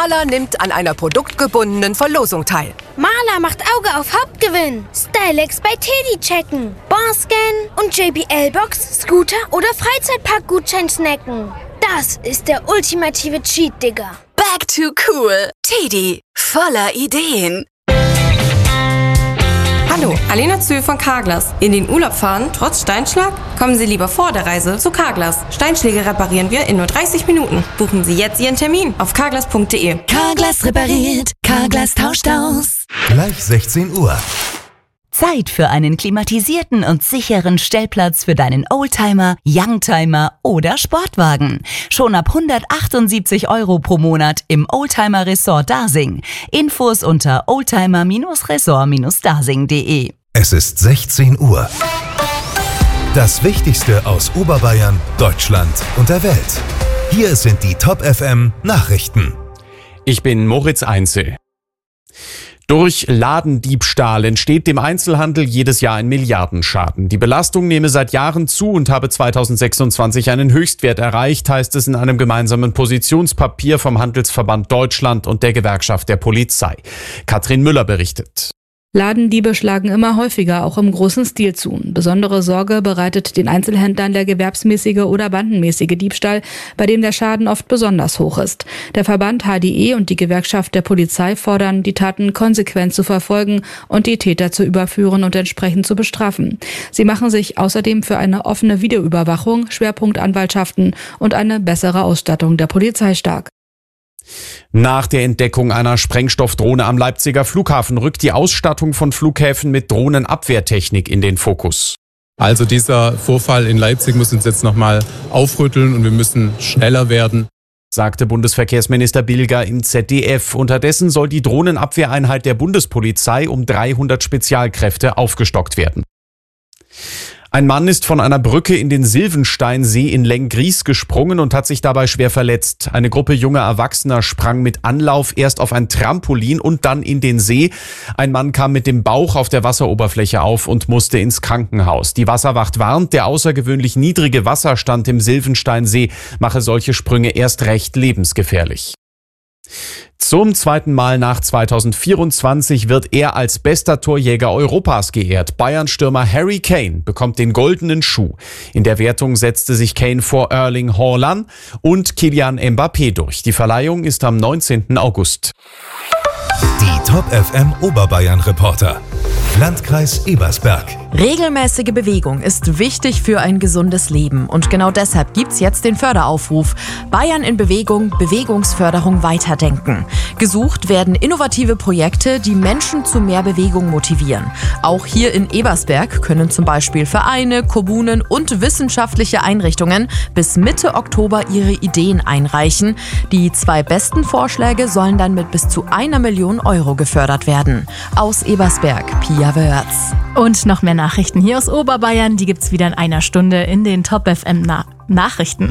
Maler nimmt an einer produktgebundenen Verlosung teil. Maler macht Auge auf Hauptgewinn. Stylex bei Teddy checken. Barscan und JBL-Box, Scooter oder Freizeitpark-Gutschein snacken. Das ist der ultimative Cheat, Digga. Back to cool. Teddy, voller Ideen. Hallo, Alena Zühl von Carglass. In den Urlaub fahren, trotz Steinschlag? Kommen Sie lieber vor der Reise zu Carglass. Steinschläge reparieren wir in nur 30 Minuten. Buchen Sie jetzt Ihren Termin auf carglass.de. Carglass repariert, Carglass tauscht aus. Gleich 16 Uhr. Zeit für einen klimatisierten und sicheren Stellplatz für deinen Oldtimer, Youngtimer oder Sportwagen. Schon ab 178 € pro Monat im Oldtimer Resort Dasing. Infos unter oldtimer-resort-dasing.de. Es ist 16 Uhr. Das Wichtigste aus Oberbayern, Deutschland und der Welt. Hier sind die Top FM Nachrichten. Ich bin Moritz Einzel. Durch Ladendiebstahl entsteht dem Einzelhandel jedes Jahr ein Milliardenschaden. Die Belastung nehme seit Jahren zu und habe 2026 einen Höchstwert erreicht, heißt es in einem gemeinsamen Positionspapier vom Handelsverband Deutschland und der Gewerkschaft der Polizei. Katrin Müller berichtet. Ladendiebe schlagen immer häufiger, auch im großen Stil zu. Besondere Sorge bereitet den Einzelhändlern der gewerbsmäßige oder bandenmäßige Diebstahl, bei dem der Schaden oft besonders hoch ist. Der Verband HDE und die Gewerkschaft der Polizei fordern, die Taten konsequent zu verfolgen und die Täter zu überführen und entsprechend zu bestrafen. Sie machen sich außerdem für eine offene Videoüberwachung, Schwerpunktanwaltschaften und eine bessere Ausstattung der Polizei stark. Nach der Entdeckung einer Sprengstoffdrohne am Leipziger Flughafen rückt die Ausstattung von Flughäfen mit Drohnenabwehrtechnik in den Fokus. Also dieser Vorfall in Leipzig muss uns jetzt nochmal aufrütteln und wir müssen schneller werden, sagte Bundesverkehrsminister Bilger im ZDF. Unterdessen soll die Drohnenabwehreinheit der Bundespolizei um 300 Spezialkräfte aufgestockt werden. Ein Mann ist von einer Brücke in den Silvensteinsee in Lenggries gesprungen und hat sich dabei schwer verletzt. Eine Gruppe junger Erwachsener sprang mit Anlauf erst auf ein Trampolin und dann in den See. Ein Mann kam mit dem Bauch auf der Wasseroberfläche auf und musste ins Krankenhaus. Die Wasserwacht warnt, der außergewöhnlich niedrige Wasserstand im Silvensteinsee mache solche Sprünge erst recht lebensgefährlich. Zum zweiten Mal nach 2024 wird er als bester Torjäger Europas geehrt. Bayern-Stürmer Harry Kane bekommt den goldenen Schuh. In der Wertung setzte sich Kane vor Erling Haaland und Kylian Mbappé durch. Die Verleihung ist am 19. August. Die Top FM Oberbayern Reporter. Landkreis Ebersberg. Regelmäßige Bewegung ist wichtig für ein gesundes Leben und genau deshalb gibt's jetzt den Förderaufruf Bayern in Bewegung, Bewegungsförderung weiterdenken. Gesucht werden innovative Projekte, die Menschen zu mehr Bewegung motivieren. Auch hier in Ebersberg können zum Beispiel Vereine, Kommunen und wissenschaftliche Einrichtungen bis Mitte Oktober ihre Ideen einreichen. Die 2 besten Vorschläge sollen dann mit bis zu 1 Million € gefördert werden. Aus Ebersberg, Pia Wörz. Und noch mehr Nachrichten hier aus Oberbayern, die gibt's wieder in einer Stunde in den Top FM Nachrichten.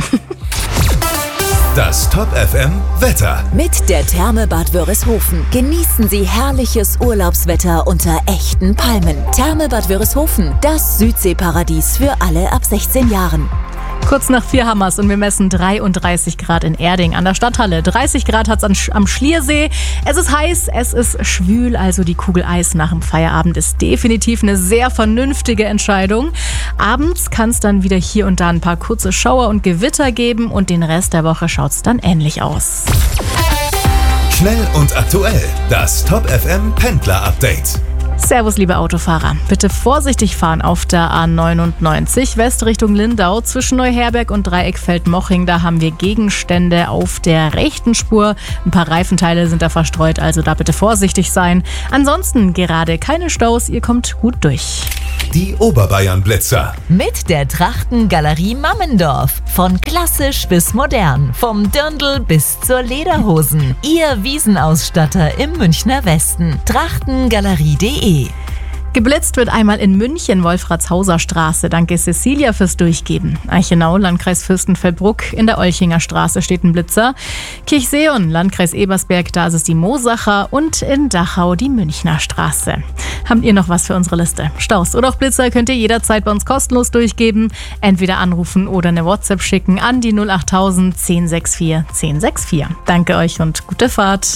Das Top FM Wetter. Mit der Therme Bad Wörishofen genießen Sie herrliches Urlaubswetter unter echten Palmen. Therme Bad Wörishofen, das Südseeparadies für alle ab 16 Jahren. Kurz nach 4 Hammers und wir messen 33 Grad in Erding an der Stadthalle. 30 Grad hat's am Schliersee. Es ist heiß, es ist schwül, also die Kugel Eis nach dem Feierabend ist definitiv eine sehr vernünftige Entscheidung. Abends kann es dann wieder hier und da ein paar kurze Schauer und Gewitter geben und den Rest der Woche schaut's dann ähnlich aus. Schnell und aktuell, das Top FM Pendler Update. Servus, liebe Autofahrer. Bitte vorsichtig fahren auf der A99 West Richtung Lindau zwischen Neuherberg und Dreieckfeld-Moching. Da haben wir Gegenstände auf der rechten Spur. Ein paar Reifenteile sind da verstreut, also da bitte vorsichtig sein. Ansonsten gerade keine Staus, ihr kommt gut durch. Die Oberbayern-Blitzer. Mit der Trachtengalerie Mammendorf. Von klassisch bis modern. Vom Dirndl bis zur Lederhosen. Ihr Wiesenausstatter im Münchner Westen. Trachtengalerie.de. Geblitzt wird einmal in München, Wolfratshauser Straße. Danke Cecilia fürs Durchgeben. Eichenau, Landkreis Fürstenfeldbruck. In der Olchinger Straße steht ein Blitzer. Kirchseeon, Landkreis Ebersberg, da ist es die Moosacher. Und in Dachau die Münchner Straße. Habt ihr noch was für unsere Liste? Staus oder auch Blitzer könnt ihr jederzeit bei uns kostenlos durchgeben. Entweder anrufen oder eine WhatsApp schicken an die 08000 1064 1064. Danke euch und gute Fahrt.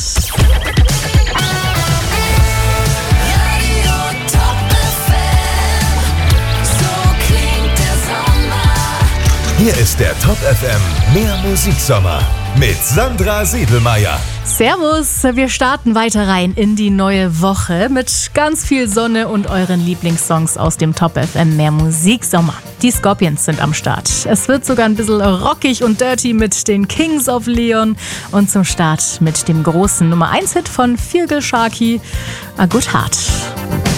Hier ist der Top FM Mehr Musiksommer mit Sandra Siedelmeier. Servus, wir starten weiter rein in die neue Woche mit ganz viel Sonne und euren Lieblingssongs aus dem Top FM Mehr Musiksommer. Die Scorpions sind am Start. Es wird sogar ein bisschen rockig und dirty mit den Kings of Leon und zum Start mit dem großen Nummer 1 Hit von Virgil Sharkey, A Good Heart.